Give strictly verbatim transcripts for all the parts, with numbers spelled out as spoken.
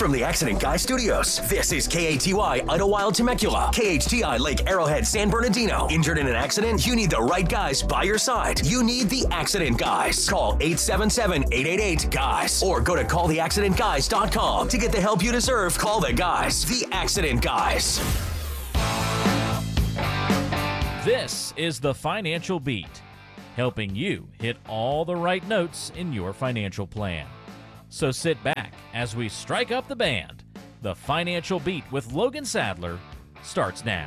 from the Accident Guy Studios. This is K A T Y Idlewild Temecula, K H T I Lake Arrowhead San Bernardino. Injured in an accident? You need the right guys by your side. You need the Accident Guys. Call eight seven seven, eight eight eight, G U Y S or go to call the accident guys dot com to get the help you deserve. Call the guys, the Accident Guys. This is the Financial Beat, helping you hit all the right notes in your financial plan. So sit back as we strike up the band. The Financial Beat with Logan Sadler starts now.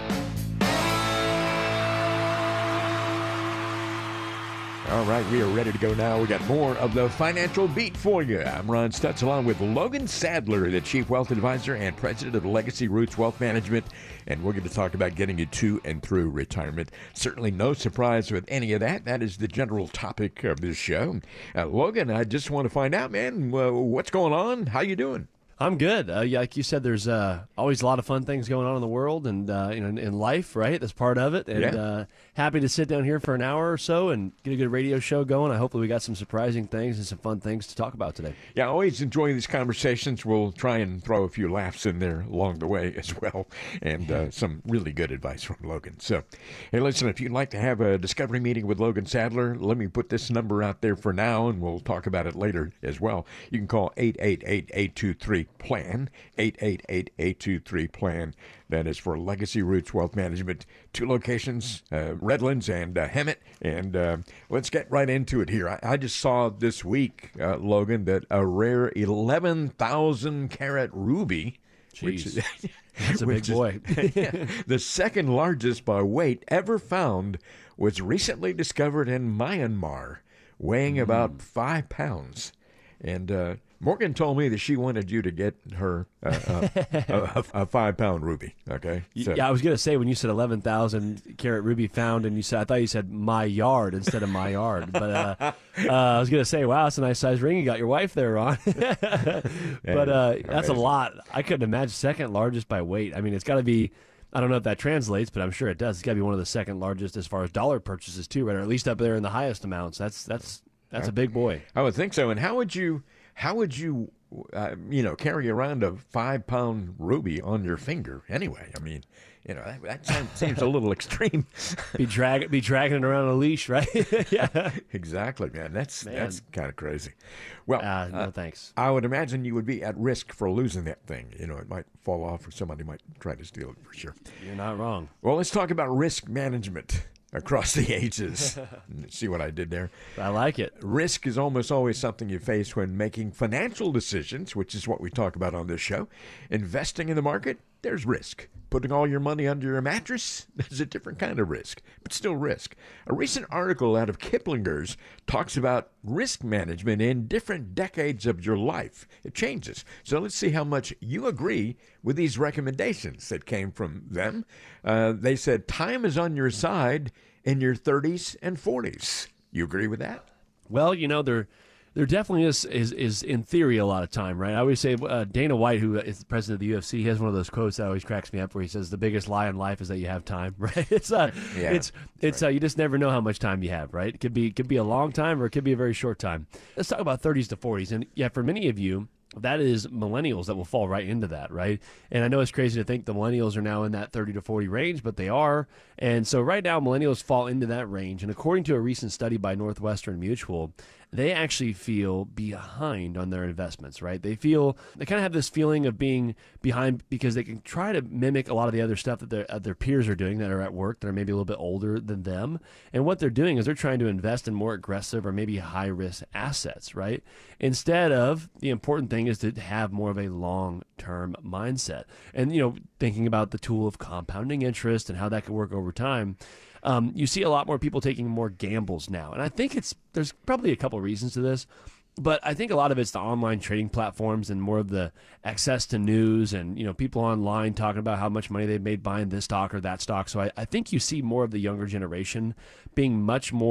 All right, we are ready to go now. We got more of the Financial Beat for you. I'm Ron Stutz, along with Logan Sadler, the Chief Wealth Advisor and President of Legacy Roots Wealth Management, and we're going to talk about getting you to and through retirement. Certainly no surprise with any of that. That is the general topic of this show. Uh, Logan, I just want to find out, man, uh, what's going on? How you doing? I'm good. Uh, yeah, like you said, there's uh, always a lot of fun things going on in the world and uh, you know, in, in life, right? That's part of it. And Yeah. uh, happy to sit down here for an hour or so and get a good radio show going. I hopefully we got some surprising things and some fun things to talk about today. Yeah, I always enjoy these conversations. We'll try and throw a few laughs in there along the way as well, and uh, some really good advice from Logan. So, hey, listen, if you'd like to have a discovery meeting with Logan Sadler, let me put this number out there for now, and we'll talk about it later as well. You can call eight eight eight, eight two three, P L A N, eight eight eight, eight two three, P L A N. That is for Legacy Roots Wealth Management. Two locations, uh, Redlands and uh, Hemet. And uh, let's get right into it here. I, I just saw this week, uh, Logan, that a rare eleven thousand carat ruby, which is, That's a big which is- boy. yeah, the second largest by weight ever found, was recently discovered in Myanmar, weighing about five pounds. And uh, Morgan told me that she wanted you to get her uh, uh, a, a five-pound ruby, okay? So- Yeah, I was going to say, when you said eleven thousand carat ruby found, and you said, I thought you said my yard instead of my yard. But uh, uh, I was going to say, wow, that's a nice size ring you got your wife there on. But uh, that's a amazing. lot. I couldn't imagine second largest by weight. I mean, it's got to be, I don't know if that translates, but I'm sure it does. It's got to be one of the second largest as far as dollar purchases too, right? Or at least up there in the highest amounts. That's that's that's a big boy. I would think so. And how would you, how would you, uh, you know, carry around a five-pound ruby on your finger anyway? I mean, you know, that, that sounds, seems a little extreme. Be drag be dragging it around on a leash, right? Yeah. Exactly, man. That's Man. that's kind of crazy. Well, Uh, no uh, thanks. I would imagine you would be at risk for losing that thing. You know, it might fall off or somebody might try to steal it for sure. You're not wrong. Well, let's talk about risk management across the ages. See what I did there? I like it. Risk is almost always something you face when making financial decisions, which is what we talk about on this show. Investing in the market, there's risk. Putting all your money under a mattress, that's a different kind of risk, but still risk. A recent article out of Kiplinger's talks about risk management in different decades of your life. It changes. So let's see how much you agree with these recommendations that came from them. Uh, they said time is on your side in your thirties and forties. You agree with that? Well, you know, there there definitely is, is, is in theory, a lot of time, right? I always say uh, Dana White, who is the president of the U F C, he has one of those quotes that always cracks me up where he says, the biggest lie in life is that you have time, right? It's uh, Yeah, it's it's uh, you just never know how much time you have, right? It could be, it could be a long time or it could be a very short time. Let's talk about thirties to forties. And yeah, for many of you, that is millennials that will fall right into that, right? And I know it's crazy to think the millennials are now in that thirty to forty range, but they are. And so right now, millennials fall into that range. And according to a recent study by Northwestern Mutual, they actually feel behind on their investments, right? They feel, they kind of have this feeling of being behind because they can try to mimic a lot of the other stuff that their, uh, their peers are doing that are at work that are maybe a little bit older than them. And what they're doing is they're trying to invest in more aggressive or maybe high risk assets, right? Instead of, the important thing is to have more of a long-term mindset. And, you know, thinking about the tool of compounding interest and how that could work over time. Um, you see a lot more people taking more gambles now. And I think it's, there's probably a couple reasons to this, but I think a lot of it's the online trading platforms and more of the access to news and, you know, people online talking about how much money they've made buying this stock or that stock. So I, I think you see more of the younger generation being much more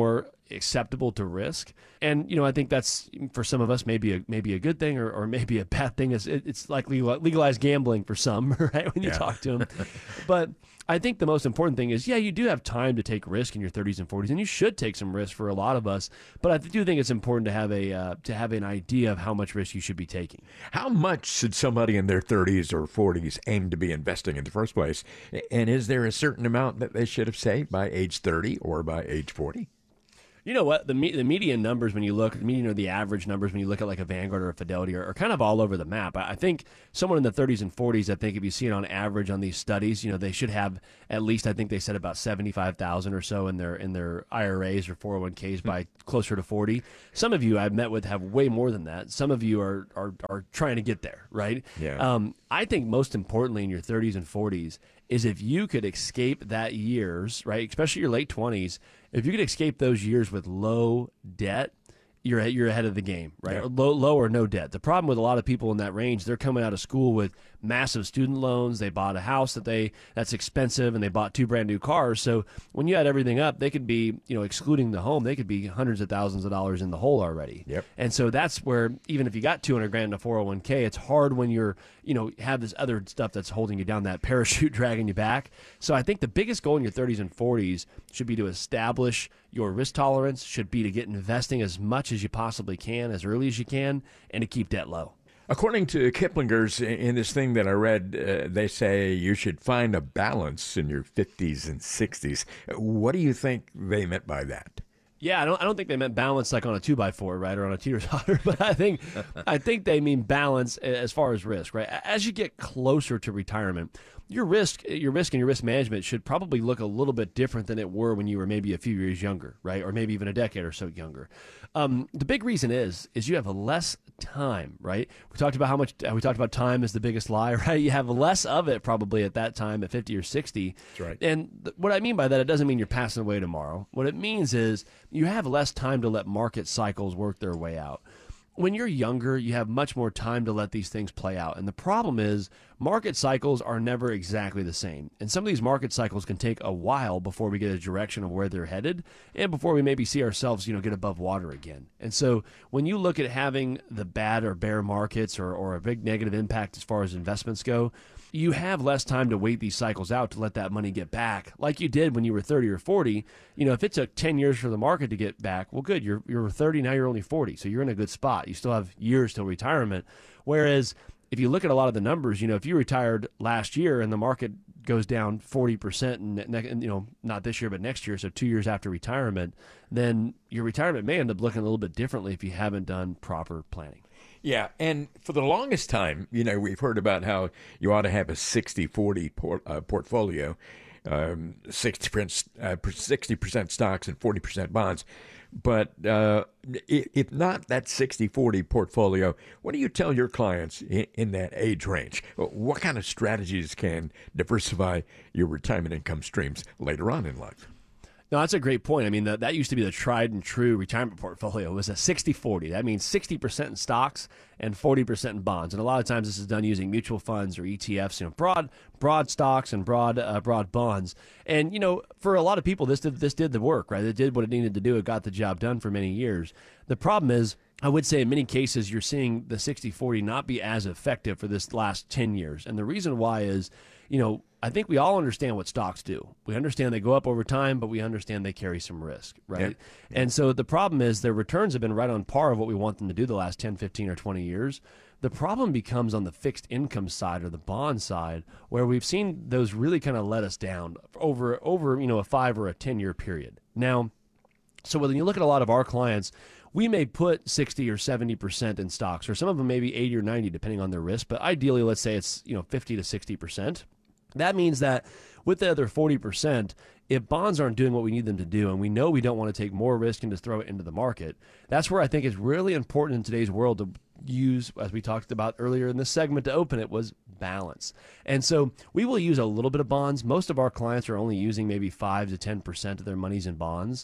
acceptable to risk. And, you know, I think that's, for some of us, maybe a maybe a good thing or, or maybe a bad thing. Is it, it's like legal, legalized gambling for some, right, when you Yeah. talk to them. But I think the most important thing is, yeah, you do have time to take risk in your thirties and forties, and you should take some risk for a lot of us. But I do think it's important to have a uh, to have an idea of how much risk you should be taking. How much should somebody in their thirties or forties aim to be investing in the first place? And is there a certain amount that they should have saved by age thirty or by age forty? You know what? The me- the median numbers, when you look, the median or the average numbers, when you look at like a Vanguard or a Fidelity, are, are kind of all over the map. I, I think someone in the thirties and forties, I think if you see it on average on these studies, you know, they should have at least, I think they said about seventy-five thousand or so in their in their I R As or four oh one Ks by closer to forty. Some of you I've met with have way more than that. Some of you are are, are trying to get there, right? Yeah. Um, I think most importantly in your thirties and forties is if you could escape that years, right, especially your late twenties, if you could escape those years with low debt, you're you're ahead of the game, right? Yeah. Low, low or no debt. The problem with a lot of people in that range, they're coming out of school with massive student loans. They bought a house that they that's expensive, and they bought two brand new cars. So when you add everything up, they could be, you know, excluding the home, they could be hundreds of thousands of dollars in the hole already. Yep. And so that's where, even if you got two hundred grand in a four oh one K, it's hard when you're, you know, have this other stuff that's holding you down, that parachute dragging you back. So I think the biggest goal in your thirties and forties should be to establish your risk tolerance, should be to get investing as much as you possibly can, as early as you can, and to keep debt low. According to Kiplinger's, in this thing that I read, uh, they say you should find a balance in your fifties and sixties. What do you think they meant by that? Yeah, I don't. I don't think they meant balance like on a two by four, right, or on a teeter totter. But I think, I think they mean balance as far as risk, right? As you get closer to retirement, your risk, your risk and your risk management should probably look a little bit different than it were when you were maybe a few years younger, right, or maybe even a decade or so younger. Um, the big reason is, is you have less time, right? We talked about how much we talked about time is the biggest lie, right? You have less of it probably at that time at fifty or sixty. That's right. And th- what I mean by that, it doesn't mean you're passing away tomorrow. What it means is you have less time to let market cycles work their way out. When you're younger, you have much more time to let these things play out. And the problem is market cycles are never exactly the same. And some of these market cycles can take a while before we get a direction of where they're headed and before we maybe see ourselves, you know, get above water again. And so when you look at having the bad or bear markets or, or a big negative impact as far as investments go, you have less time to wait these cycles out to let that money get back like you did when you were thirty or forty. You know, if it took ten years for the market to get back, well, good. You're you're thirty, now you're only forty. So you're in a good spot. You still have years till retirement. Whereas if you look at a lot of the numbers, you know, if you retired last year and the market goes down forty percent and, ne- you know, not this year, but next year, so two years after retirement, then your retirement may end up looking a little bit differently if you haven't done proper planning. Yeah, and for the longest time, you know, we've heard about how you ought to have a sixty forty por- uh, portfolio, um, sixty percent, uh, sixty percent stocks and forty percent bonds. But uh, if not that sixty forty portfolio, what do you tell your clients in, in that age range? What kind of strategies can diversify your retirement income streams later on in life? No, that's a great point. I mean, that, that used to be the tried and true retirement portfolio. It was a sixty forty. That means sixty percent in stocks and forty percent in bonds. And a lot of times this is done using mutual funds or E T Fs, you know, broad broad stocks and broad uh, broad bonds. And, you know, for a lot of people, this did, this did the work, right? It did what it needed to do. It got the job done for many years. The problem is, I would say in many cases, you're seeing the sixty forty not be as effective for this last ten years. And the reason why is, you know, I think we all understand what stocks do. We understand they go up over time, but we understand they carry some risk, right? Yep. And so the problem is their returns have been right on par of what we want them to do the last ten, fifteen, or twenty years. The problem becomes on the fixed income side or the bond side, where we've seen those really kind of let us down over, over you know, a five or a ten-year period. Now, so when you look at a lot of our clients, we may put sixty or seventy percent in stocks, or some of them maybe eighty or ninety, depending on their risk. But ideally, let's say it's, you know, fifty to sixty percent. That means that with the other forty percent, if bonds aren't doing what we need them to do, and we know we don't want to take more risk and just throw it into the market, that's where I think it's really important in today's world to use, as we talked about earlier in this segment to open it, was balance. And so we will use a little bit of bonds. Most of our clients are only using maybe five to ten percent of their monies in bonds.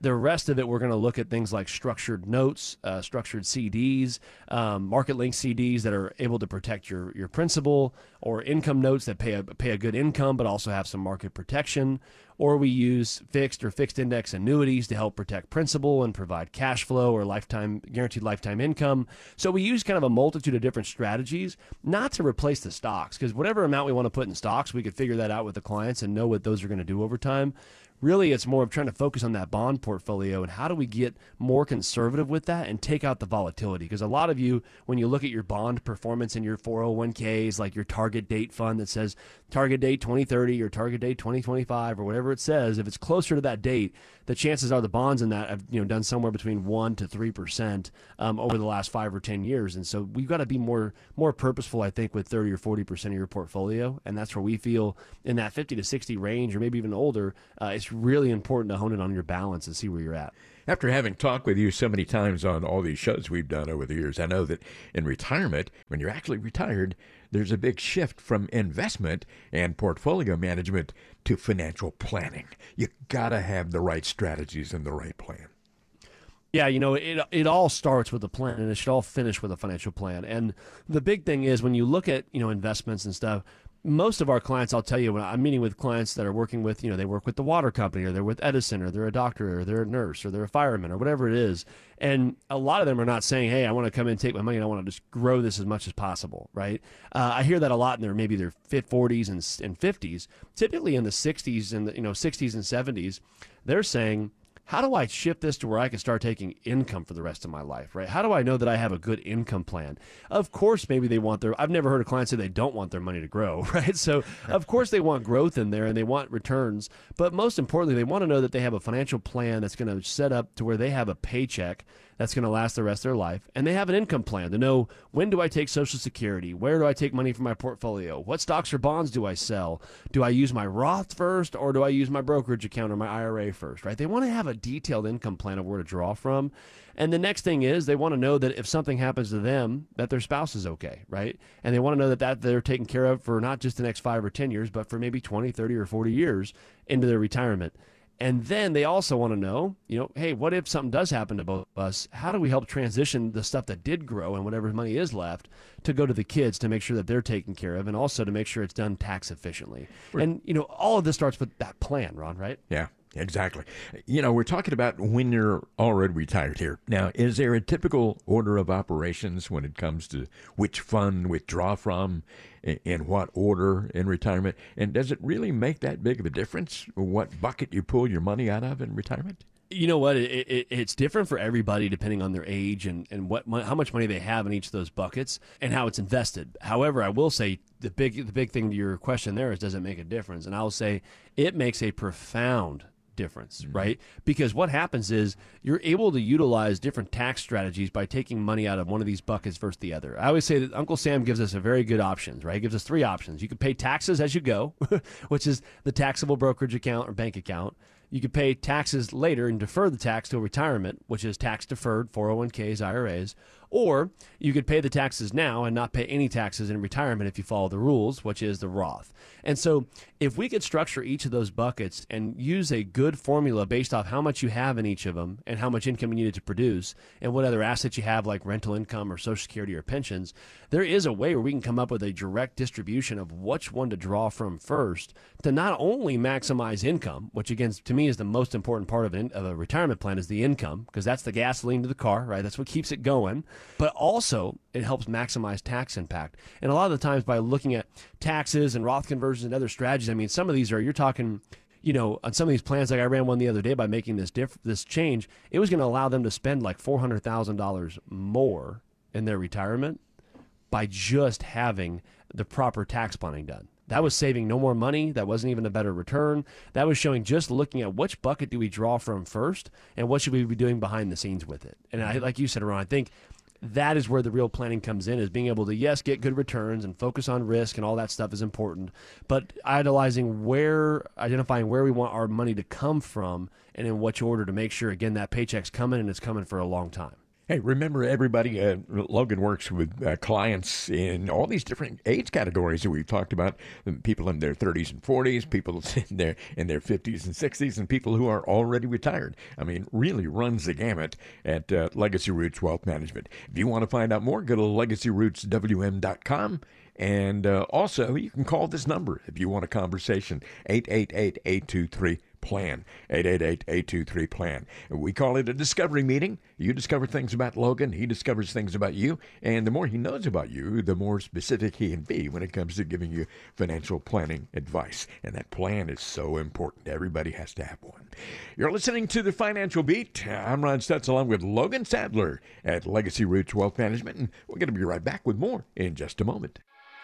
The rest of it, we're going to look at things like structured notes, uh, structured C Ds, um, market link C Ds that are able to protect your, your principal, or income notes that pay a, pay a good income but also have some market protection. Or we use fixed or fixed index annuities to help protect principal and provide cash flow or lifetime guaranteed lifetime income. So we use kind of a multitude of different strategies, not to replace the stocks, because whatever amount we want to put in stocks, we could figure that out with the clients and know what those are going to do over time. Really, it's more of trying to focus on that bond portfolio and how do we get more conservative with that and take out the volatility. Because a lot of you, when you look at your bond performance in your four oh one k's, like your target date fund that says target date twenty thirty or target date twenty twenty-five or whatever it says, if it's closer to that date, the chances are the bonds in that have, you know, done somewhere between one to three percent um, over the last five or ten years. And so we've got to be more more purposeful, I think, with thirty or forty percent of your portfolio. And that's where we feel in that fifty to sixty range, or maybe even older, uh, it's really important to hone in on your balance and see where you're at. After having talked with you so many times on all these shows we've done over the years, I know that in retirement, when you're actually retired, there's a big shift from investment and portfolio management to financial planning. You got to have the right strategies and the right plan. Yeah, you know, it it all starts with a plan, and it should all finish with a financial plan. And the big thing is when you look at, you know, investments and stuff, most of our clients, I'll tell you, when I'm meeting with clients that are working with, you know, they work with the water company, or they're with Edison, or they're a doctor, or they're a nurse, or they're a fireman, or whatever it is. And a lot of them are not saying, hey, I want to come in and take my money and I want to just grow this as much as possible, right? Uh, I hear that a lot in their maybe their forties and, and fifties. Typically in the sixties and the, you know, sixties and seventies, they're saying, how do I shift this to where I can start taking income for the rest of my life, right? How do I know that I have a good income plan? Of course, maybe they want their, I've never heard a client say they don't want their money to grow, right? So of course they want growth in there and they want returns, but most importantly, they want to know that they have a financial plan that's going to set up to where they have a paycheck that's going to last the rest of their life. And they have an income plan to know, when do I take Social Security? Where do I take money from my portfolio? What stocks or bonds do I sell? Do I use my Roth first, or do I use my brokerage account or my I R A first, right? They want to have a detailed income plan of where to draw from. And the next thing is they want to know that if something happens to them, that their spouse is okay, right? And they want to know that, that they're taken care of for not just the next five or ten years, but for maybe twenty, thirty, or forty years into their retirement. And then they also want to know, you know, hey, what if something does happen to both of us? How do we help transition the stuff that did grow and whatever money is left to go to the kids to make sure that they're taken care of, and also to make sure it's done tax efficiently? Right. And, you know, all of this starts with that plan, Ron, right? Yeah. Exactly. You know, we're talking about when you're already retired here. Now, is there a typical order of operations when it comes to which fund withdraw from, in what order in retirement? And does it really make that big of a difference what bucket you pull your money out of in retirement? You know what? It, it, it's different for everybody depending on their age and, and what how much money they have in each of those buckets and how it's invested. However, I will say the big the big thing to your question there is, does it make a difference? And I'll say it makes a profound difference, mm-hmm. right? Because what happens is you're able to utilize different tax strategies by taking money out of one of these buckets versus the other. I always say that Uncle Sam gives us a very good options, right? He gives us three options. You can pay taxes as you go, which is the taxable brokerage account or bank account. You could pay taxes later and defer the tax till retirement, which is tax deferred, four oh one k's, I R As. Or you could pay the taxes now and not pay any taxes in retirement if you follow the rules, which is the Roth. And so if we could structure each of those buckets and use a good formula based off how much you have in each of them and how much income you needed to produce and what other assets you have, like rental income or Social Security or pensions, there is a way where we can come up with a direct distribution of which one to draw from first to not only maximize income, which again, to me, is the most important part of, in, of a retirement plan, is the income, because that's the gasoline to the car, right? That's what keeps it going. But also it helps maximize tax impact. And a lot of the times by looking at taxes and Roth conversions and other strategies, I mean, some of these are, you're talking, you know, on some of these plans, like I ran one the other day by making this diff- this change, it was going to allow them to spend like four hundred thousand dollars more in their retirement by just having the proper tax planning done. That was saving no more money. That wasn't even a better return. That was showing just looking at which bucket do we draw from first and what should we be doing behind the scenes with it. And I, like you said, Ron, I think that is where the real planning comes in, is being able to, yes, get good returns and focus on risk and all that stuff is important, but idolizing where, identifying where we want our money to come from and in which order to make sure, again, that paycheck's coming and it's coming for a long time. Hey, remember everybody, uh, Logan works with uh, clients in all these different age categories that we've talked about. People in their thirties and forties, people in their in their fifties and sixties, and people who are already retired. I mean, really runs the gamut at uh, Legacy Roots Wealth Management. If you want to find out more, go to legacy roots w m dot com. And uh, also, you can call this number if you want a conversation, eight eight eight, eight two three, plan, eight eight eight, eight two three, plan. We call it a discovery meeting. You discover things about Logan, he discovers things about you, and the more he knows about you, the more specific he can be when it comes to giving you financial planning advice. And that plan is so important. Everybody has to have one. You're listening to The Financial Beat. I'm Ron Stutz along with Logan Sadler at Legacy Roots Wealth Management, and we're going to be right back with more in just a moment.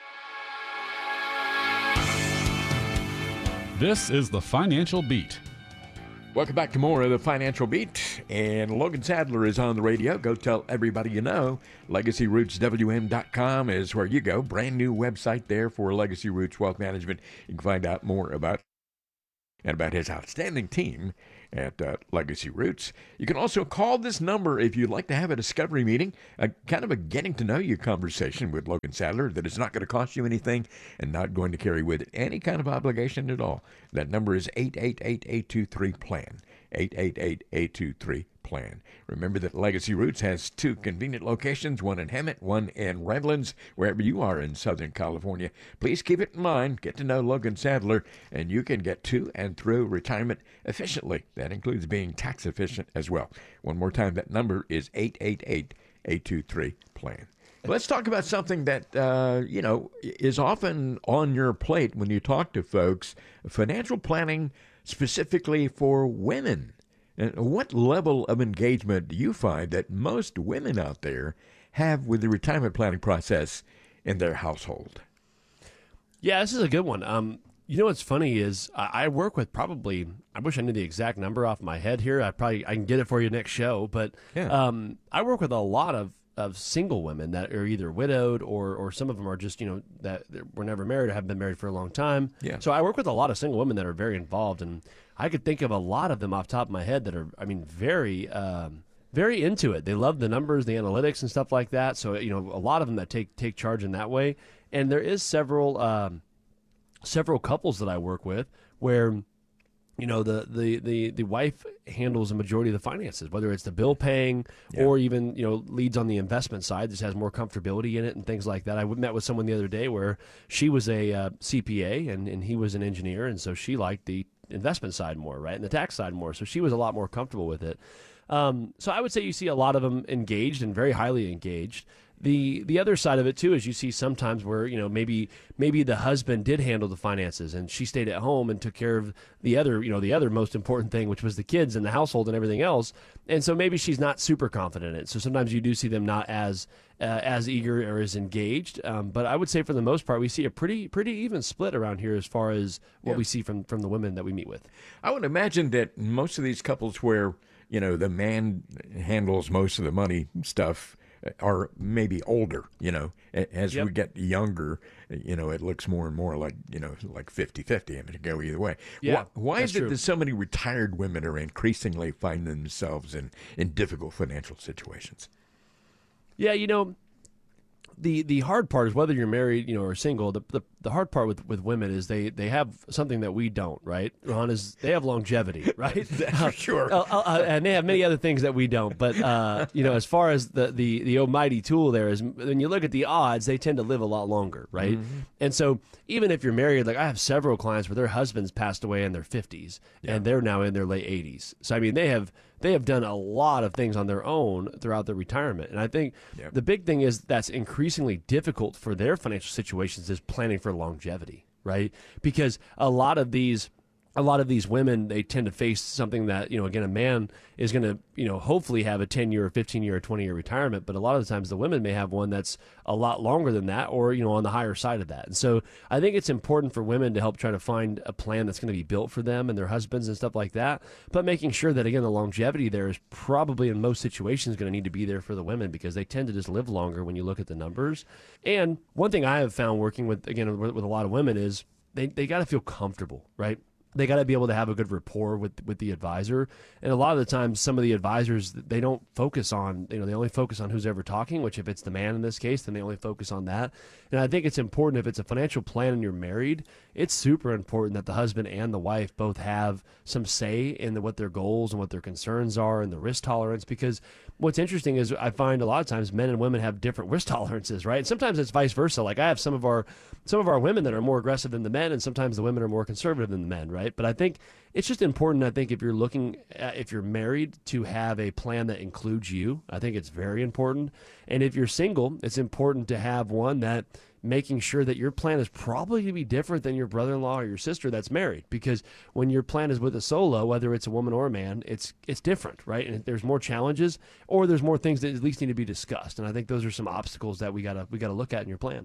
This is The Financial Beat. Welcome back to more of The Financial Beat. And Logan Sadler is on the radio. Go tell everybody you know. legacy roots w m dot com is where you go. Brand new website there for Legacy Roots Wealth Management. You can find out more about and about his outstanding team at uh, Legacy Roots. You can also call this number if you'd like to have a discovery meeting, a kind of a getting to know you conversation with Logan Sadler that is not going to cost you anything and not going to carry with it any kind of obligation at all. That number is eight eight eight, eight two three, plan, eight eight eight, eight two three, plan. Remember that Legacy Roots has two convenient locations, one in Hemet, one in Redlands, wherever you are in Southern California. Please keep it in mind, get to know Logan Sadler, and you can get to and through retirement efficiently. That includes being tax efficient as well. One more time, that number is eight eight eight, eight two three, plan. Let's talk about something that, uh, you know, is often on your plate when you talk to folks, financial planning specifically for women. And what level of engagement do you find that most women out there have with the retirement planning process in their household? Yeah, this is a good one. Um, you know what's funny is I, I work with probably, I wish I knew the exact number off my head here. I probably I can get it for you next show, but Yeah. um, I work with a lot of, of single women that are either widowed or or some of them are just, you know, that were never married or have been married for a long time. Yeah. So I work with a lot of single women that are very involved, and I could think of a lot of them off the top of my head that are, I mean, very, um, very into it. They love the numbers, the analytics, and stuff like that. So, you know, a lot of them that take take charge in that way. And there is several um, several couples that I work with where, you know, the, the, the, the wife handles a majority of the finances, whether it's the bill paying Yeah. or even, you know, leads on the investment side, just has more comfortability in it and things like that. I met with someone the other day where she was a uh, C P A and, and he was an engineer, and so she liked the investment side more, right, and the tax side more. So she was a lot more comfortable with it. Um, so I would say you see a lot of them engaged and very highly engaged. The the other side of it too is you see sometimes where, you know, maybe maybe the husband did handle the finances and she stayed at home and took care of the other, you know, the other most important thing, which was the kids and the household and everything else. And so maybe she's not super confident in it. So sometimes you do see them not as uh, as eager or as engaged. Um, but I would say for the most part, we see a pretty pretty even split around here as far as what Yeah. we see from from the women that we meet with. I would imagine that most of these couples where, you know, the man handles most of the money stuff are maybe older, you know. As Yep. we get younger, you know, it looks more and more like, you know, like fifty-fifty. I mean, it can go either way. Yeah, Why, why that's is it true. that so many retired women are increasingly finding themselves in, in difficult financial situations? Yeah, you know, the the hard part is whether you're married, you know, or single. The the, the hard part with, with women is they, they have something that we don't, right? Ron, is they have longevity, right? That's for sure. Uh, uh, uh, and they have many other things that we don't. But uh, you know, as far as the, the the almighty tool there is, when you look at the odds, they tend to live a lot longer, right? Mm-hmm. And so even if you're married, like I have several clients where their husbands passed away in their fifties and they're now in their late eighties. So I mean, they have they have done a lot of things on their own throughout their retirement. And I think Yep. the big thing is that's increasingly difficult for their financial situations is planning for longevity, right? Because a lot of these a lot of these women, they tend to face something that, you know, again, a man is going to, you know, hopefully have a ten year or fifteen year or twenty year retirement. But a lot of the times the women may have one that's a lot longer than that or, you know, on the higher side of that. And so I think it's important for women to help try to find a plan that's going to be built for them and their husbands and stuff like that. But making sure that, again, the longevity there is probably in most situations going to need to be there for the women because they tend to just live longer when you look at the numbers. And one thing I have found working with, again, with, with a lot of women is they, they got to feel comfortable, right? they got to be able to have a good rapport with with the advisor. And a lot of the times, some of the advisors, they don't focus on, you know, they only focus on who's ever talking, which if it's the man in this case, then they only focus on that. And I think it's important, if it's a financial plan and you're married, it's super important that the husband and the wife both have some say in the, what their goals and what their concerns are and the risk tolerance. Because what's interesting is I find a lot of times men and women have different risk tolerances, right? And sometimes it's vice versa. Like I have some of our some of our women that are more aggressive than the men, and sometimes the women are more conservative than the men, right? But I think it's just important, I think, if you're looking at, if you're married, to have a plan that includes you. I think it's very important. And if you're single, it's important to have one that making sure that your plan is probably going to be different than your brother-in-law or your sister that's married. Because when your plan is with a solo, whether it's a woman or a man, it's it's different, right? And there's more challenges, or there's more things that at least need to be discussed. And I think those are some obstacles that we gotta we gotta look at in your plan.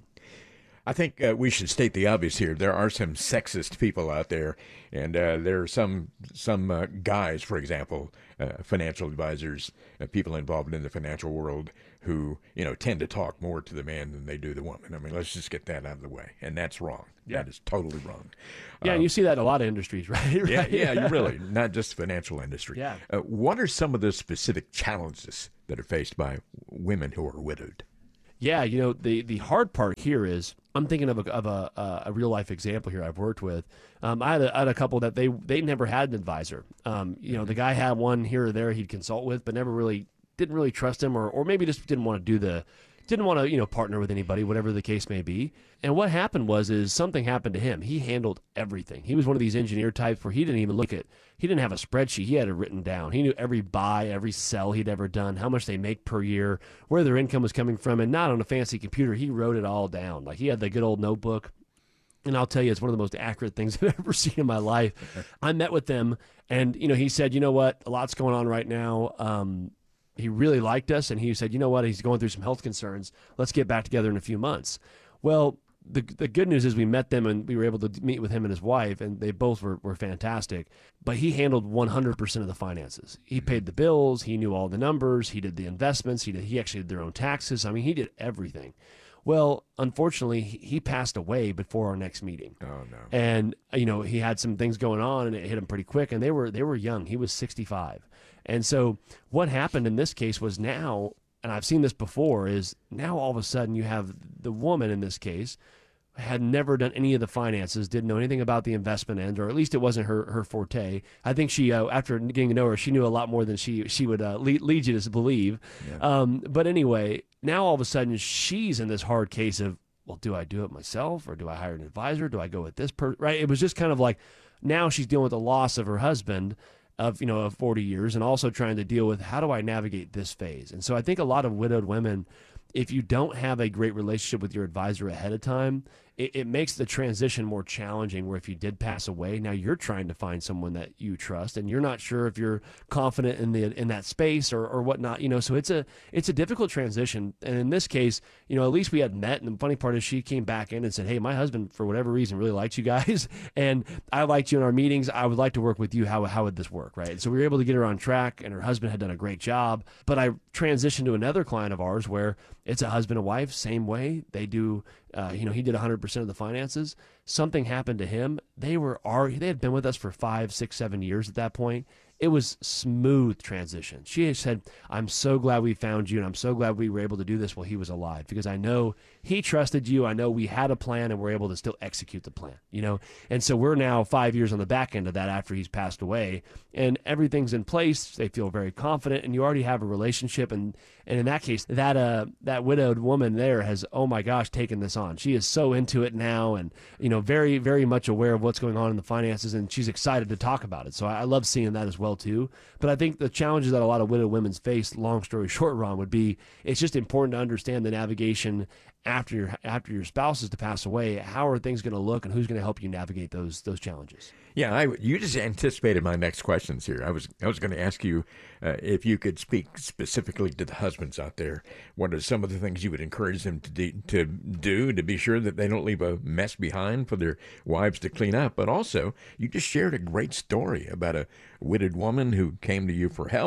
I think uh, we should state the obvious here. There are some sexist people out there, and uh, there are some some uh, guys, for example, uh, financial advisors, uh, people involved in the financial world who, you know, tend to talk more to the man than they do the woman. I mean, let's just get that out of the way, and that's wrong. Yeah. That is totally wrong. Yeah, um, and you see that in a lot of industries, right? right? Yeah, yeah, you really, not just the financial industry. Yeah. Uh, what are some of the specific challenges that are faced by women who are widowed? Yeah, you know, the the hard part here is, I'm thinking of a of a, uh, a real life example here I've worked with. Um, I, had a, I had a couple that they they never had an advisor. Um, you know, the guy had one here or there he'd consult with, but never really didn't really trust him, or or maybe just didn't want to do the didn't want to you know partner with anybody, whatever the case may be. And what happened was is something happened to him. He handled everything. He was one of these engineer types where he didn't even look at. He didn't have a spreadsheet. He had it written down. He knew every buy, every sell he'd ever done, how much they make per year, where their income was coming from, and not on a fancy computer. He wrote it all down. Like he had the good old notebook. And I'll tell you, it's one of the most accurate things I've ever seen in my life. I met with them, and you know, he said, you know what, a lot's going on right now. Um, he really liked us, and he said, you know what, he's going through some health concerns. Let's get back together in a few months. Well, the the good news is we met them, and we were able to meet with him and his wife, and they both were, were fantastic. But he handled one hundred percent of the finances. He paid the bills. He knew all the numbers. He did the investments. He did, he actually did their own taxes. I mean, he did everything. Well, unfortunately, he passed away before our next meeting. Oh no! And you know, he had some things going on, and it hit him pretty quick. And they were they were young. He was sixty-five. And so what happened in this case was now, and I've seen this before, is now all of a sudden you have the woman in this case had never done any of the finances, didn't know anything about the investment end, or at least it wasn't her her forte. I think she, uh, after getting to know her, she knew a lot more than she she would uh, lead, lead you to believe. Yeah. Um, but anyway, now all of a sudden she's in this hard case of, well, do I do it myself, or do I hire an advisor? Do I go with this person? Right? It was just kind of like, now she's dealing with the loss of her husband of, you know, of forty years, and also trying to deal with, how do I navigate this phase? And so I think a lot of widowed women, if you don't have a great relationship with your advisor ahead of time, it, it makes the transition more challenging, where if you did pass away, now you're trying to find someone that you trust, and you're not sure if you're confident in the in that space or, or whatnot, you know, so it's a it's a difficult transition. And in this case, you know, at least we had met, and the funny part is she came back in and said, hey, my husband, for whatever reason, really liked you guys, and I liked you in our meetings. I would like to work with you. How, how would this work, right? So we were able to get her on track, and her husband had done a great job. But I transitioned to another client of ours where it's a husband and wife, same way. They do, uh, you know, he did one hundred percent of the finances. Something happened to him. They were already, they had been with us for five, six, seven years at that point. It was smooth transition. She said, I'm so glad we found you, and I'm so glad we were able to do this while he was alive, because I know he trusted you. I know we had a plan, and we're able to still execute the plan, you know? And so we're now five years on the back end of that after he's passed away, and everything's in place. They feel very confident, and you already have a relationship. And, and in that case, that, uh, that widowed woman there has, oh my gosh, taken this on. She is so into it now, and, you know, very, very much aware of what's going on in the finances, and she's excited to talk about it. So I, I love seeing that as well too. But I think the challenges that a lot of widowed women face, long story short, Ron, would be, it's just important to understand the navigation after your after your spouse is to pass away. How are things going to look, and who's going to help you navigate those those challenges? Yeah, I, you just anticipated my next questions here. I was I was going to ask you uh, if you could speak specifically to the husbands out there. What are some of the things you would encourage them to do, to do to be sure that they don't leave a mess behind for their wives to clean up? But also, you just shared a great story about a widowed woman who came to you for help.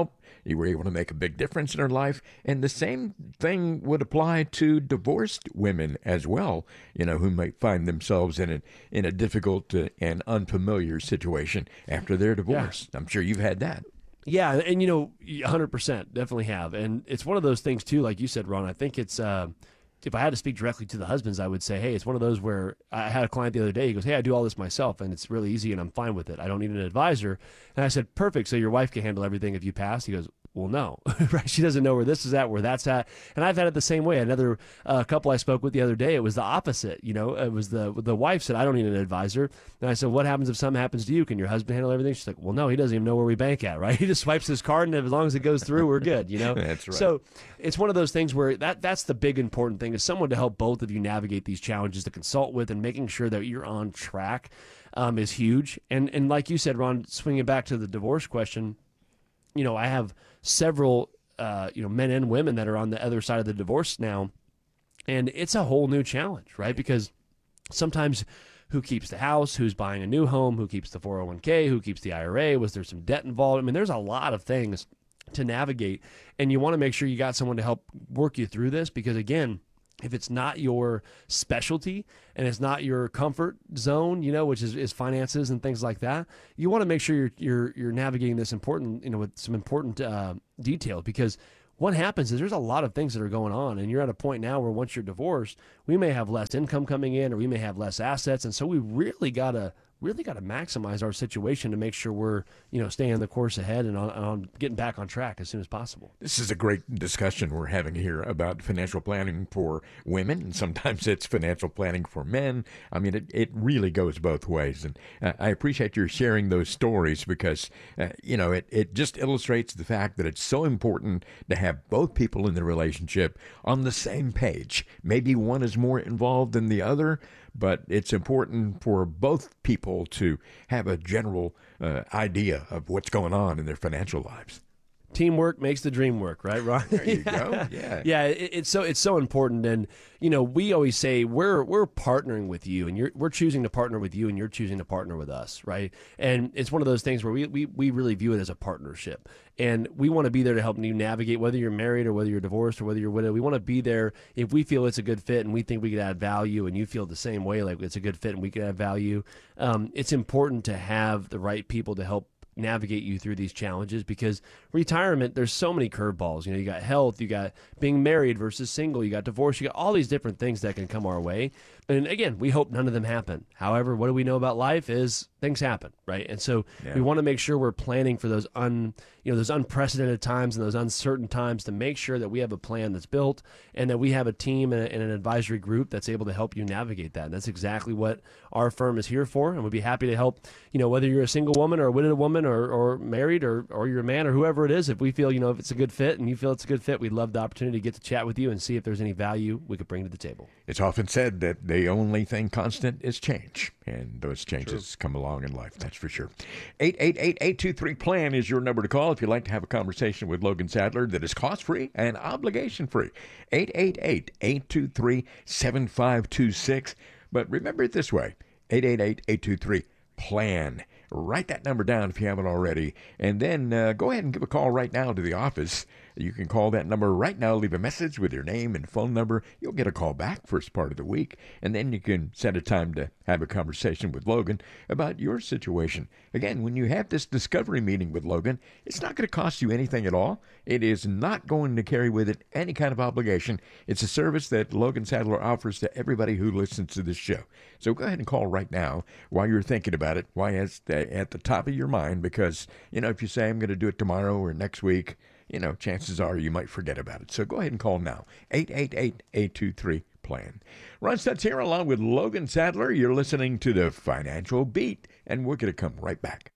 You were able to make a big difference in her life. And the same thing would apply to divorced women as well, you know, who might find themselves in a, in a difficult uh, and unfamiliar situation after their divorce. Yeah. I'm sure you've had that. Yeah, and you know, one hundred percent definitely have. And it's one of those things too, like you said, Ron, I think it's, uh, if I had to speak directly to the husbands, I would say, hey, it's one of those where I had a client the other day. He goes, hey, I do all this myself, and it's really easy, and I'm fine with it. I don't need an advisor. And I said, perfect. So your wife can handle everything if you pass? He goes, well, no, right? She doesn't know where this is at, where that's at. And I've had it the same way. Another uh, couple I spoke with the other day, it was the opposite. You know, it was the the wife said, I don't need an advisor. And I said, what happens if something happens to you? Can your husband handle everything? She's like, well, no, he doesn't even know where we bank at, right? He just swipes his card, and as long as it goes through, we're good, you know? That's right. So it's one of those things where that that's the big important thing, is someone to help both of you navigate these challenges, to consult with, and making sure that you're on track um, is huge. And and like you said, Ron, swinging back to the divorce question, you know, I have several Uh, you know, men and women that are on the other side of the divorce now. And it's a whole new challenge, right? Because sometimes who keeps the house, who's buying a new home, who keeps the four oh one k, who keeps the I R A, was there some debt involved? I mean, there's a lot of things to navigate. And you want to make sure you got someone to help work you through this, because again, if it's not your specialty and it's not your comfort zone, you know, which is, is finances and things like that, you want to make sure you're you're you're navigating this important, you know, with some important uh, details. Because what happens is there's a lot of things that are going on, and you're at a point now where once you're divorced, we may have less income coming in, or we may have less assets, and so we really gotta really got to maximize our situation to make sure we're, you know, staying the course ahead and on, on getting back on track as soon as possible. This is a great discussion we're having here about financial planning for women, and sometimes it's financial planning for men. I mean, it, it really goes both ways. And uh, I appreciate your sharing those stories, because, uh, you know, it, it just illustrates the fact that it's so important to have both people in the relationship on the same page. Maybe one is more involved than the other, but it's important for both people to have a general uh, idea of what's going on in their financial lives. Teamwork makes the dream work, right, Ron? There you go. Yeah. Yeah, it, it's so it's so important. And, you know, we always say we're we're partnering with you, and you're we're choosing to partner with you, and you're choosing to partner with us, right? And it's one of those things where we we, we really view it as a partnership. And we want to be there to help you navigate, whether you're married or whether you're divorced or whether you're widowed. We want to be there if we feel it's a good fit and we think we could add value, and you feel the same way, like it's a good fit and we can add value. Um, it's important to have the right people to help navigate you through these challenges, because retirement, there's so many curveballs. You know, you got health, you got being married versus single, you got divorce, you got all these different things that can come our way. And again, we hope none of them happen. However, what do we know about life is things happen, right? And so yeah. we want to make sure we're planning for those un, you know, those unprecedented times and those uncertain times, to make sure that we have a plan that's built and that we have a team and, a, and an advisory group that's able to help you navigate that. And that's exactly what our firm is here for. And we'd be happy to help, you know, whether you're a single woman or a widowed woman or, or married or, or you're a man or whoever it is. If we feel, you know, if it's a good fit and you feel it's a good fit, we'd love the opportunity to get to chat with you and see if there's any value we could bring to the table. It's often said that the only thing constant is change, and those changes True. come along in life, that's for sure. eight eight eight, eight two three, P L A N is your number to call if you'd like to have a conversation with Logan Sadler that is cost-free and obligation-free. eight eight eight, eight two three, seven five two six. But remember it this way, eight eight eight, eight two three, P L A N. Write that number down if you haven't already, and then uh, go ahead and give a call right now to the office. You can call that number right now, leave a message with your name and phone number. You'll get a call back first part of the week, and then you can set a time to have a conversation with Logan about your situation. Again, when you have this discovery meeting with Logan, it's not going to cost you anything at all. It is not going to carry with it any kind of obligation. It's a service that Logan Sadler offers to everybody who listens to this show. So go ahead and call right now while you're thinking about it, while it's at the top of your mind, because, you know, if you say I'm going to do it tomorrow or next week, you know, chances are you might forget about it. So go ahead and call now, eight eight eight, eight two three, P L A N. Ron Stutz here along with Logan Sadler. You're listening to The Financial Beat, and we're going to come right back.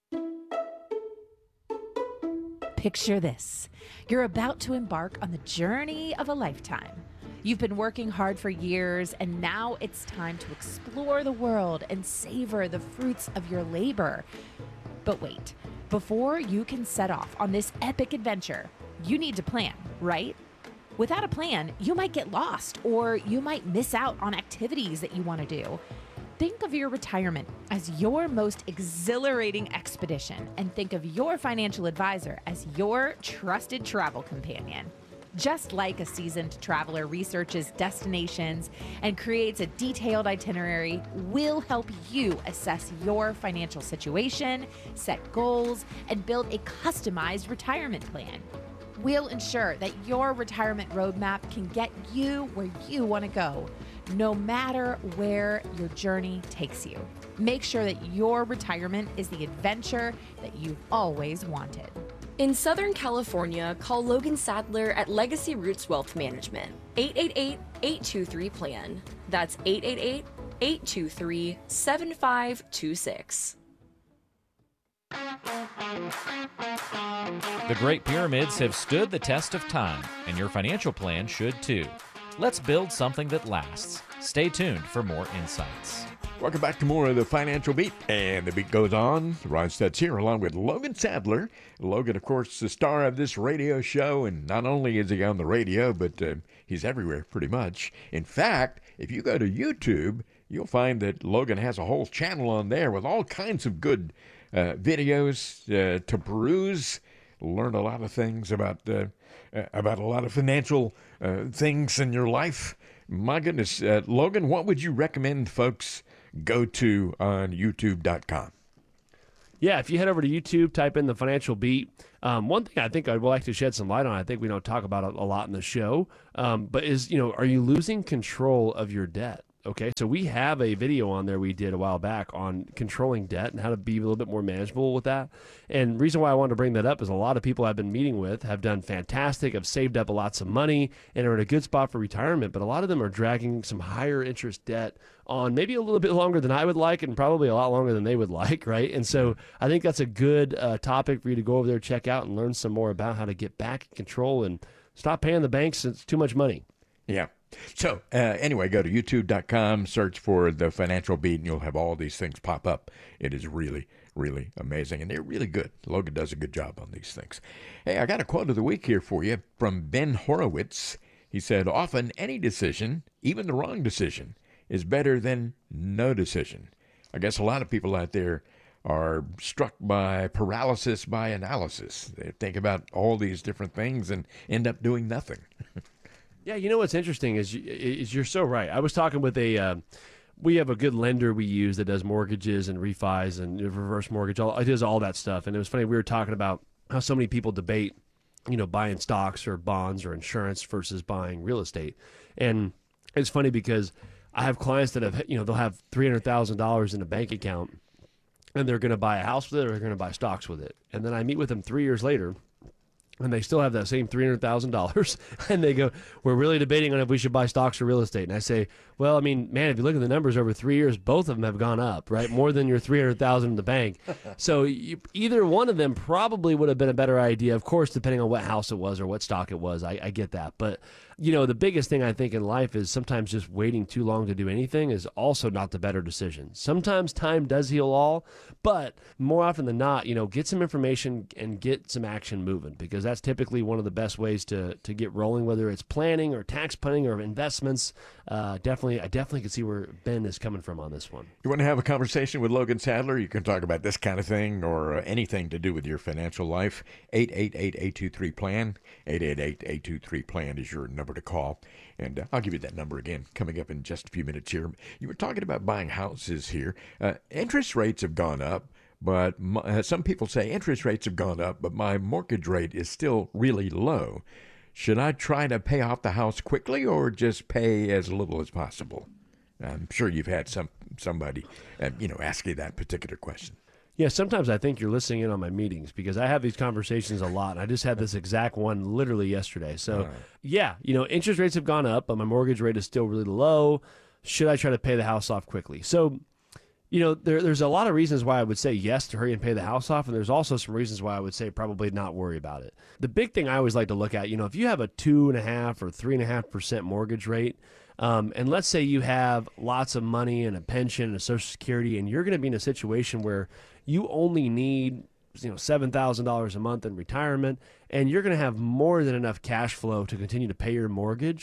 Picture this. You're about to embark on the journey of a lifetime. You've been working hard for years, and now it's time to explore the world and savor the fruits of your labor. But wait, before you can set off on this epic adventure, you need to plan, right? Without a plan, you might get lost, or you might miss out on activities that you want to do. Think of your retirement as your most exhilarating expedition, and think of your financial advisor as your trusted travel companion. Just like a seasoned traveler researches destinations and creates a detailed itinerary, we'll help you assess your financial situation, set goals, and build a customized retirement plan. We'll ensure that your retirement roadmap can get you where you want to go, no matter where your journey takes you. Make sure that your retirement is the adventure that you've always wanted. In Southern California, call Logan Sadler at Legacy Roots Wealth Management, eight eight eight, eight two three, P L A N. That's eight eight eight, eight two three, seven five two six. The Great Pyramids have stood the test of time, and your financial plan should too. Let's build something that lasts. Stay tuned for more insights. Welcome back to more of the Financial Beat, and the beat goes on. Ron Stutz here along with Logan Sadler. Logan, of course, the star of this radio show, and not only is he on the radio, but uh, he's everywhere pretty much. In fact, if you go to YouTube, you'll find that Logan has a whole channel on there with all kinds of good uh, videos uh, to peruse, learn a lot of things about uh, uh, about a lot of financial uh, things in your life. My goodness, uh, Logan, what would you recommend folks go to on YouTube dot com? Yeah, if you head over to YouTube, type in the Financial Beat. Um, one thing I think I'd like to shed some light on, I think we don't talk about it a lot in the show, um, but is, you know, are you losing control of your debt? Okay, so we have a video on there we did a while back on controlling debt and how to be a little bit more manageable with that. And the reason why I wanted to bring that up is a lot of people I've been meeting with have done fantastic, have saved up lots of money, and are in a good spot for retirement, but a lot of them are dragging some higher interest debt on maybe a little bit longer than I would like and probably a lot longer than they would like, right? And so I think that's a good uh, topic for you to go over there, check out, and learn some more about how to get back in control and stop paying the banks. It's too much money. Yeah. So uh, anyway, go to YouTube dot com, search for the Financial Beat, and you'll have all these things pop up. It is really, really amazing, and they're really good. Logan does a good job on these things. Hey, I got a quote of the week here for you from Ben Horowitz. He said, "Often any decision, even the wrong decision, is better than no decision." I guess a lot of people out there are struck by paralysis by analysis. They think about all these different things and end up doing nothing. Yeah, you know what's interesting is, you, is you're so right. I was talking with a, uh, we have a good lender we use that does mortgages and refis and reverse mortgage. All, it does all that stuff. And it was funny, we were talking about how so many people debate, you know, buying stocks or bonds or insurance versus buying real estate. And it's funny because I have clients that have, you know, they'll have three hundred thousand dollars in a bank account and they're going to buy a house with it or they're going to buy stocks with it. And then I meet with them three years later and they still have that same three hundred thousand dollars. And they go, we're really debating on if we should buy stocks or real estate. And I say, well, I mean, man, if you look at the numbers over three years, both of them have gone up, right? More than your three hundred thousand dollars in the bank. So you, either one of them probably would have been a better idea, of course, depending on what house it was or what stock it was. I, I get that. But, you know, the biggest thing I think in life is sometimes just waiting too long to do anything is also not the better decision. Sometimes time does heal all, but more often than not, you know, get some information and get some action moving, because that's typically one of the best ways to to get rolling, whether it's planning or tax planning or investments. Uh, definitely, I definitely can see where Ben is coming from on this one. You want to have a conversation with Logan Sadler? You can talk about this kind of thing or uh, anything to do with your financial life. eight eight eight, eight two three, P L A N. eight eight eight, eight two three, P L A N is your number to call. And uh, I'll give you that number again coming up in just a few minutes here. You were talking about buying houses here. Uh, interest rates have gone up. But my, uh, some people say interest rates have gone up, but my mortgage rate is still really low. Should I try to pay off the house quickly or just pay as little as possible? I'm sure you've had some somebody, uh, you know, ask you that particular question. Yeah, sometimes I think you're listening in on my meetings because I have these conversations a lot. And I just had this exact one literally yesterday. So, right. yeah, you know, interest rates have gone up, but my mortgage rate is still really low. Should I try to pay the house off quickly? So, you know, there, there's a lot of reasons why I would say yes to hurry and pay the house off, and there's also some reasons why I would say probably not worry about it. The big thing I always like to look at, you know, if you have a two and a half or three and a half percent mortgage rate, um, and let's say you have lots of money and a pension and a Social Security, and you're going to be in a situation where you only need, you know, seven thousand dollars a month in retirement, and you're going to have more than enough cash flow to continue to pay your mortgage.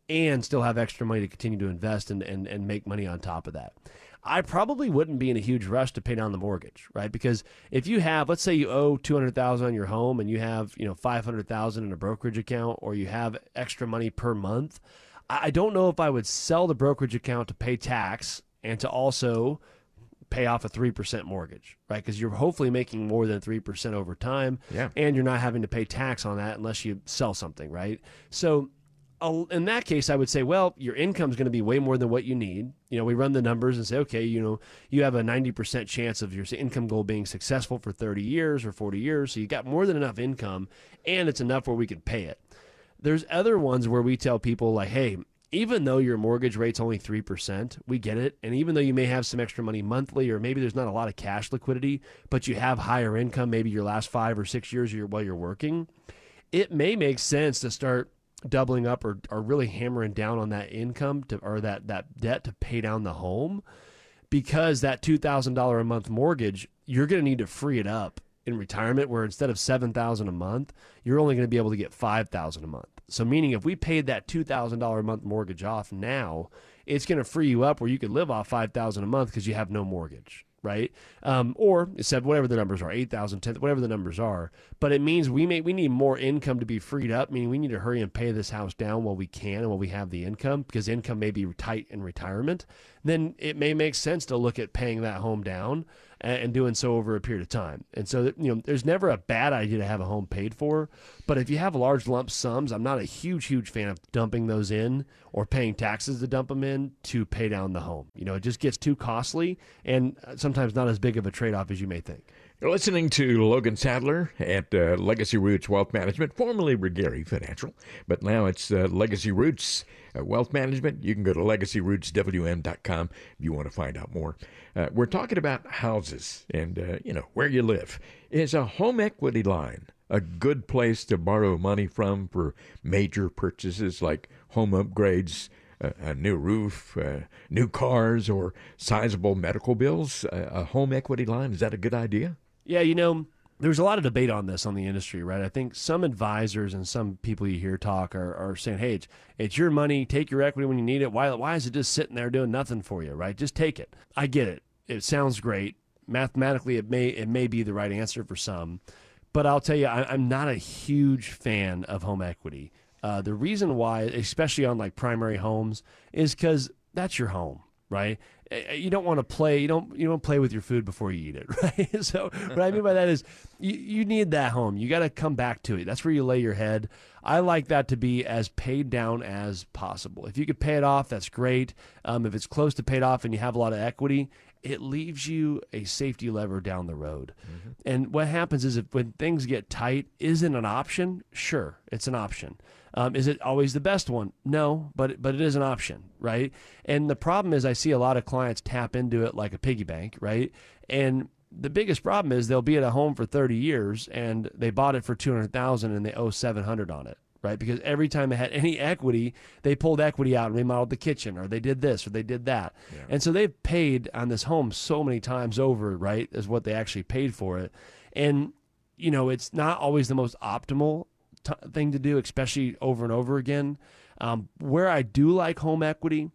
and still have extra money to continue to invest and, and, and make money on top of that. I probably wouldn't be in a huge rush to pay down the mortgage, right? Because if you have, let's say you owe two hundred thousand dollars on your home and you have, you know, five hundred thousand dollars in a brokerage account, or you have extra money per month, I don't know if I would sell the brokerage account to pay tax and to also pay off a three percent mortgage, right? Because you're hopefully making more than three percent over time, Yeah. and you're not having to pay tax on that unless you sell something, right? So I'll- in that case, I would say, well, your income is going to be way more than what you need. You know, we run the numbers and say, okay, you know, you have a ninety percent chance of your income goal being successful for thirty years or forty years. So you got more than enough income, and it's enough where we can pay it. There's other ones where we tell people like, hey, even though your mortgage rate's only three percent, we get it. And even though you may have some extra money monthly, or maybe there's not a lot of cash liquidity, but you have higher income, maybe your last five or six years while you're working, it may make sense to start doubling up or, or really hammering down on that income to, or that, that debt to pay down the home, because that two thousand dollars a month mortgage, you're going to need to free it up in retirement, where instead of seven thousand dollars a month, you're only going to be able to get five thousand dollars a month. So meaning if we paid that two thousand dollars a month mortgage off now, it's going to free you up where you could live off five thousand dollars a month because you have no mortgage, right? Um, or said whatever the numbers are, eight thousand, ten, whatever the numbers are. But it means we may we need more income to be freed up, meaning we need to hurry and pay this house down while we can and while we have the income, because income may be tight in retirement. Then it may make sense to look at paying that home down and doing so over a period of time. And so, you know, there's never a bad idea to have a home paid for, but if you have large lump sums, I'm not a huge, huge fan of dumping those in or paying taxes to dump them in to pay down the home. You know, it just gets too costly and sometimes not as big of a trade-off as you may think. You're listening to Logan Sadler at uh, Legacy Roots Wealth Management, formerly Regary Financial, but now it's uh, Legacy Roots uh, Wealth Management. You can go to legacy roots w m dot com if you want to find out more. Uh, we're talking about houses and, uh, you know, where you live. Is a home equity line a good place to borrow money from for major purchases like home upgrades, uh, a new roof, uh, new cars, or sizable medical bills? Uh, a home equity line, is that a good idea? Yeah, you know, there's a lot of debate on this on the industry, right? I think some advisors and some people you hear talk are, are saying, hey, it's, it's your money. Take your equity when you need it. Why, why is it just sitting there doing nothing for you, right? Just take it. I get it. It sounds great. Mathematically, it may it may be the right answer for some. But I'll tell you, I, I'm not a huge fan of home equity. Uh, the reason why, especially on like primary homes, is because that's your home, right? You don't want to play. You don't. You don't play with your food before you eat it, right? So what I mean by that is, you, you need that home. You got to come back to it. That's where you lay your head. I like that to be as paid down as possible. If you could pay it off, that's great. Um, if it's close to paid off and you have a lot of equity, it leaves you a safety lever down the road. Mm-hmm. And what happens is, if when things get tight, is it an option? Sure, it's an option. Um, is it always the best one? No, but but it is an option, right? And the problem is, I see a lot of clients tap into it like a piggy bank, right? And the biggest problem is they'll be at a home for thirty years and they bought it for two hundred thousand dollars and they owe seven hundred dollars on it, right? Because every time they had any equity, they pulled equity out and remodeled the kitchen, or they did this or they did that. Yeah. And so they've paid on this home so many times over, right, as what they actually paid for it. And, you know, it's not always the most optimal t- thing to do, especially over and over again. Um, where I do like home equity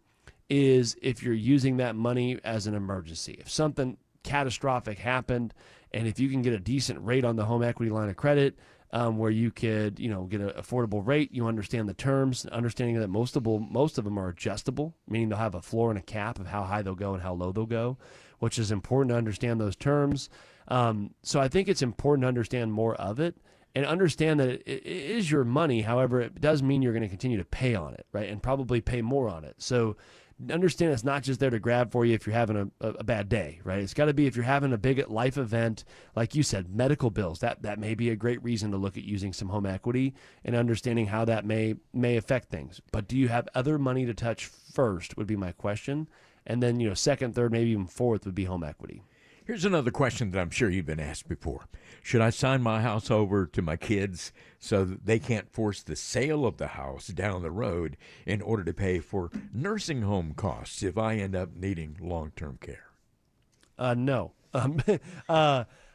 is if you're using that money as an emergency. If something catastrophic happened, and if you can get a decent rate on the home equity line of credit, um, where you could, you know, get an affordable rate, you understand the terms, understanding that most of them, most of them are adjustable, meaning they'll have a floor and a cap of how high they'll go and how low they'll go, which is important to understand those terms. Um, so I think it's important to understand more of it and understand that it, it is your money. However, it does mean you're going to continue to pay on it, right? And probably pay more on it. So understand it's not just there to grab for you if you're having a, a bad day, right? It's got to be if you're having a big life event, like you said, medical bills. That that may be a great reason to look at using some home equity and understanding how that may may affect things. But do you have other money to touch first would be my question. And then, you know, second, third, maybe even fourth would be home equity. Here's another question that I'm sure you've been asked before. Should I sign my house over to my kids so that they can't force the sale of the house down the road in order to pay for nursing home costs if I end up needing long-term care? Uh, no. Um, uh,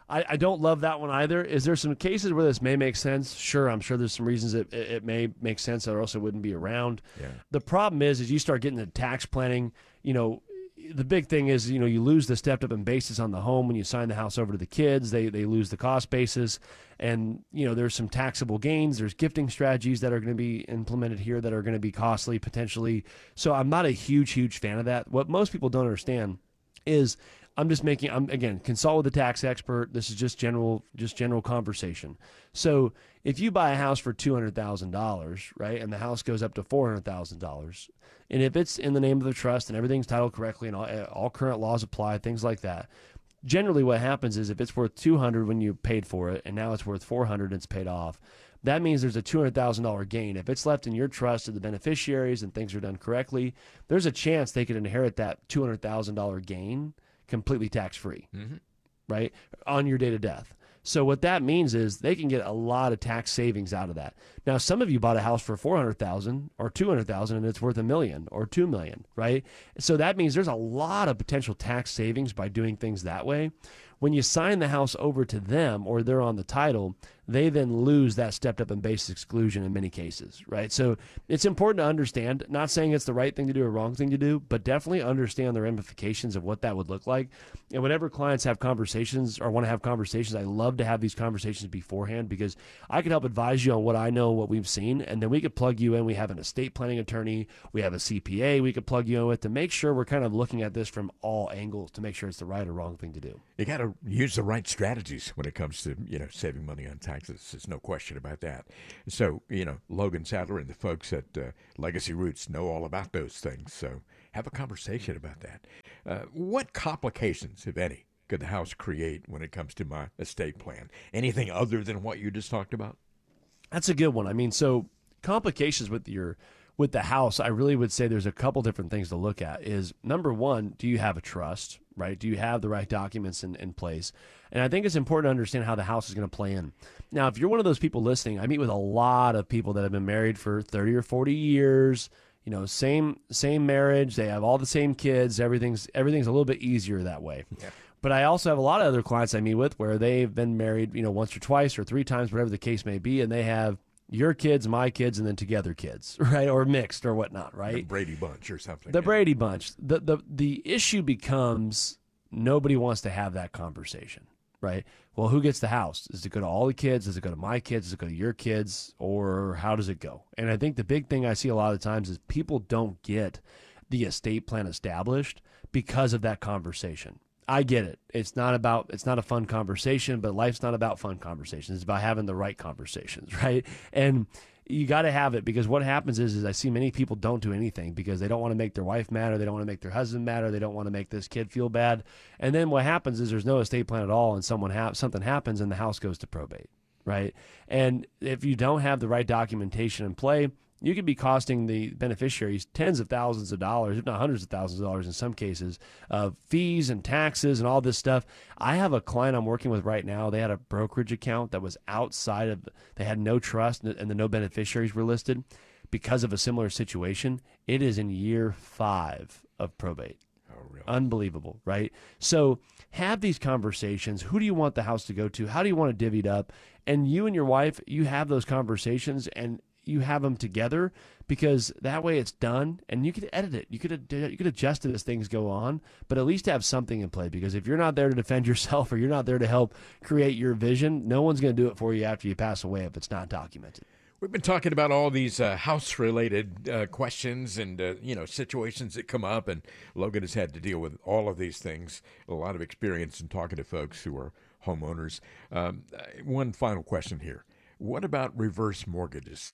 I, I don't love that one either. Is there some cases where this may make sense? Sure, I'm sure there's some reasons it, it, it may make sense or else it wouldn't be around. Yeah. The problem is, is you start getting into tax planning, you know, the big thing is, you know, you lose the stepped up in basis on the home when you sign the house over to the kids. They they lose the cost basis. And, you know, there's some taxable gains. There's gifting strategies that are going to be implemented here that are going to be costly potentially. So I'm not a huge, huge fan of that. What most people don't understand is I'm just making, I'm again, consult with a tax expert. This is just general, just general conversation. So if you buy a house for two hundred thousand dollars, right, and the house goes up to four hundred thousand dollars, and if it's in the name of the trust and everything's titled correctly and all, all current laws apply, things like that, generally what happens is if it's worth two hundred when you paid for it and now it's worth four hundred and it's paid off, that means there's a two hundred thousand dollars gain. If it's left in your trust to the beneficiaries and things are done correctly, there's a chance they could inherit that two hundred thousand dollars gain completely tax-free, mm-hmm. right, on your date of death. So what that means is they can get a lot of tax savings out of that. Now, some of you bought a house for four hundred thousand dollars or two hundred thousand dollars and it's worth a million or two million dollars, right? So that means there's a lot of potential tax savings by doing things that way. When you sign the house over to them or they're on the title, they then lose that stepped up and base exclusion in many cases, right? So it's important to understand, not saying it's the right thing to do or wrong thing to do, but definitely understand the ramifications of what that would look like. And whenever clients have conversations or want to have conversations, I love to have these conversations beforehand because I can help advise you on what I know, what we've seen, and then we could plug you in. We have an estate planning attorney, we have a C P A we could plug you in with to make sure we're kind of looking at this from all angles to make sure it's the right or wrong thing to do. You got to use the right strategies when it comes to, you know, saving money on taxes. There's no question about that. So, you know, Logan Sadler and the folks at uh, Legacy Roots know all about those things. So have a conversation about that. Uh, what complications, if any, could the house create when it comes to my estate plan? Anything other than what you just talked about? That's a good one. I mean, so complications with your with the house, I really would say there's a couple different things to look at. Is number one, do you have a trust, right? Do you have the right documents in, in place? And I think it's important to understand how the house is going to play in. Now, if you're one of those people listening, I meet with a lot of people that have been married for thirty or forty years, you know, same same marriage, they have all the same kids, everything's everything's a little bit easier that way. Yeah. But I also have a lot of other clients I meet with where they've been married, you know, once or twice or three times, whatever the case may be, and they have your kids, my kids, and then together kids, right? Or mixed or whatnot, right? The Brady Bunch or something. The yeah. Brady Bunch. The, the, the issue becomes nobody wants to have that conversation, right? Well, who gets the house? Does it go to all the kids? Does it go to my kids? Does it go to your kids? Or how does it go? And I think the big thing I see a lot of times is people don't get the estate plan established because of that conversation. I get it. It's not about, it's not a fun conversation, but life's not about fun conversations. It's about having the right conversations, right? And you got to have it because what happens is, is I see many people don't do anything because they don't want to make their wife mad or they don't want to make their husband mad or they don't want to make this kid feel bad. And then what happens is there's no estate plan at all and someone ha- something happens and the house goes to probate, right? And if you don't have the right documentation in play, you could be costing the beneficiaries tens of thousands of dollars, if not hundreds of thousands of dollars in some cases, of fees and taxes and all this stuff. I have a client I'm working with right now. They had a brokerage account that was outside of, they had no trust and the no beneficiaries were listed because of a similar situation. It is in year five of probate. Oh, really? Unbelievable, right? So have these conversations. Who do you want the house to go to? How do you want it divvied up? And you and your wife, you have those conversations and you have them together because that way it's done and you could edit it. You could you could adjust it as things go on, but at least have something in play because if you're not there to defend yourself or you're not there to help create your vision, no one's going to do it for you after you pass away if it's not documented. We've been talking about all these uh, house-related uh, questions and, uh, you know, situations that come up, and Logan has had to deal with all of these things, a lot of experience in talking to folks who are homeowners. Um, one final question here. What about reverse mortgages?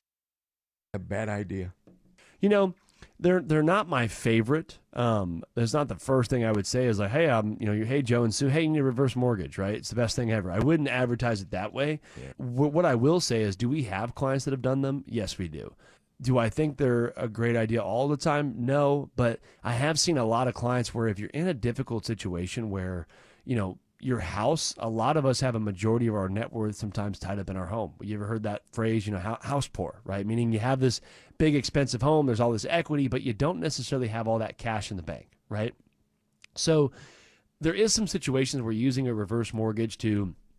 A bad idea? You know, they're they're not my favorite. Um, it's not the first thing I would say is like, hey, um, you know, you're, hey Joe and Sue, hey, you need a reverse mortgage, right? It's the best thing ever. I wouldn't advertise it that way. Yeah. W- what I will say is, do we have clients that have done them? Yes, we do. Do I think they're a great idea all the time? No, but I have seen a lot of clients where if you're in a difficult situation where, you know, your house, a lot of us have a majority of our net worth sometimes tied up in our home. You ever heard that phrase, you know, house poor, right? Meaning you have this big expensive home, there's all this equity, but you don't necessarily have all that cash in the bank, right? So there is some situations where using a reverse mortgage to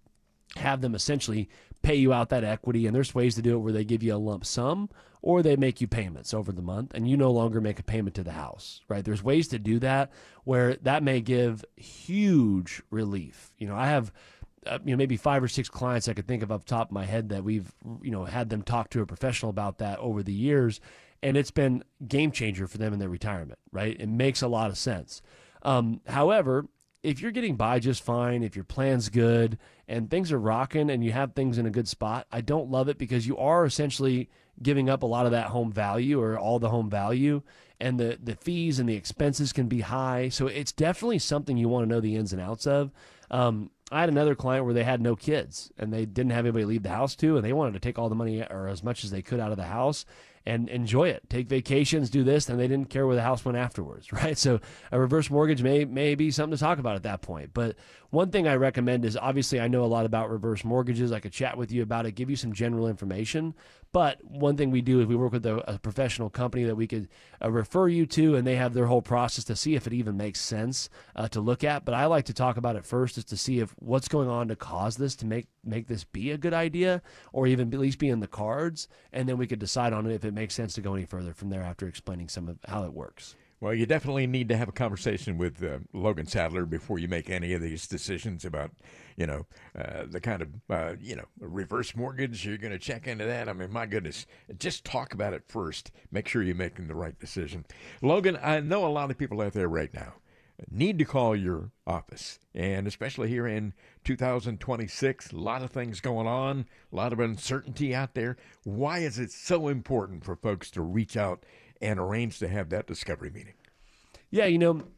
have them essentially pay you out that equity. And there's ways to do it where they give you a lump sum or they make you payments over the month and you no longer make a payment to the house, right? There's ways to do that where that may give huge relief. You know, I have uh, you know, maybe five or six clients I could think of off the top of my head that we've, you know, had them talk to a professional about that over the years. And it's been game changer for them in their retirement, right? It makes a lot of sense. Um, however, if you're getting by just fine, if your plan's good and things are rocking and you have things in a good spot, I don't love it because you are essentially giving up a lot of that home value or all the home value, and the, the fees and the expenses can be high. So it's definitely something you want to know the ins and outs of. Um, I had another client where they had no kids and they didn't have anybody to leave the house to, and they wanted to take all the money or as much as they could out of the house and enjoy it, take vacations, do this, and they didn't care where the house went afterwards, right? So a reverse mortgage may, may be something to talk about at that point. But one thing I recommend is, obviously I know a lot about reverse mortgages. I could chat with you about it, give you some general information. But one thing we do is we work with a, a professional company that we could uh, refer you to, and they have their whole process to see if it even makes sense uh, to look at. But I like to talk about it first just to see if what's going on to cause this, to make, make this be a good idea, or even at least be in the cards. And then we could decide on it if it makes sense to go any further from there after explaining some of how it works. Well, you definitely need to have a conversation with uh, Logan Sadler before you make any of these decisions about, you know, uh, the kind of, uh, you know, reverse mortgage. You're going to check into that. I mean, my goodness, just talk about it first. Make sure you're making the right decision. Logan, I know a lot of people out there right now need to call your office, and especially here in two thousand twenty-six, a lot of things going on, a lot of uncertainty out there. Why is it so important for folks to reach out and arrange to have that discovery meeting? Yeah, you know,